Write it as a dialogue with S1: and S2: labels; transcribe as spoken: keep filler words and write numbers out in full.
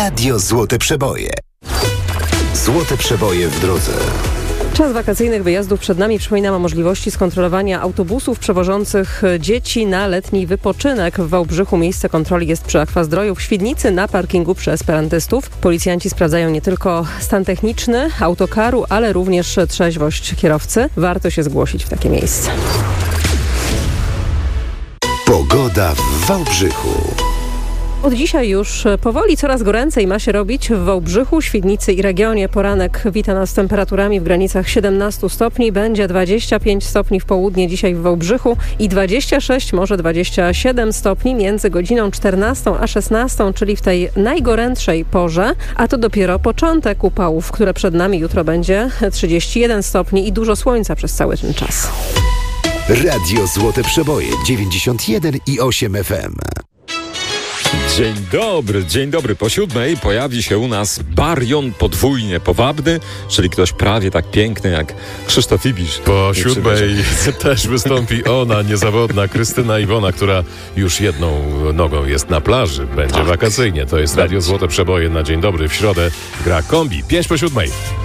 S1: Radio Złote Przeboje. Złote Przeboje w drodze.
S2: Czas wakacyjnych wyjazdów przed nami. Przypominam o możliwości skontrolowania autobusów przewożących dzieci na letni wypoczynek. W Wałbrzychu miejsce kontroli jest przy Akwazdroju, w Świdnicy na parkingu przy esperantystów. Policjanci sprawdzają nie tylko stan techniczny autokaru, ale również trzeźwość kierowcy. Warto się zgłosić w takie miejsce.
S1: Pogoda w Wałbrzychu.
S2: Od dzisiaj już powoli coraz goręcej ma się robić w Wałbrzychu, Świdnicy i regionie. Poranek wita nas z temperaturami w granicach siedemnaście stopni. Będzie dwadzieścia pięć stopni w południe dzisiaj w Wałbrzychu i dwadzieścia sześć, może dwadzieścia siedem stopni między godziną czternastą a szesnastą, czyli w tej najgorętszej porze. A to dopiero początek upałów, które przed nami. Jutro będzie trzydzieści jeden stopni i dużo słońca przez cały ten czas.
S1: Radio Złote Przeboje dziewięćdziesiąt jeden i osiem F M.
S3: Dzień dobry, dzień dobry. Po siódmej pojawi się u nas barion podwójnie powabny, czyli ktoś prawie tak piękny jak Krzysztof Ibisz.
S4: Po siódmej też wystąpi ona, niezawodna Krystyna Iwona, która już jedną nogą jest na plaży. Będzie
S3: tak.
S4: wakacyjnie. To jest Radio Złote Przeboje na Dzień Dobry. W środę gra Kombi. Pięć po siódmej.